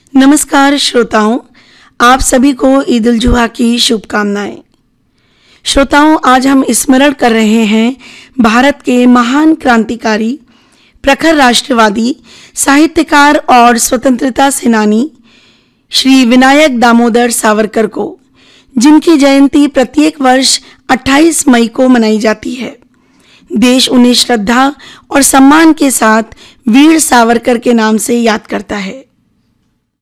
नमस्कार श्रोताओं, आप सभी को ईद उल जुहा की शुभकामनाएं। श्रोताओं, आज हम स्मरण कर रहे हैं भारत के महान क्रांतिकारी, प्रखर राष्ट्रवादी, साहित्यकार और स्वतंत्रता सेनानी श्री विनायक दामोदर सावरकर को, जिनकी जयंती प्रत्येक वर्ष 28 मई को मनाई जाती है। देश उन्हें श्रद्धा और सम्मान के साथ वीर सावरकर के नाम से याद करता है।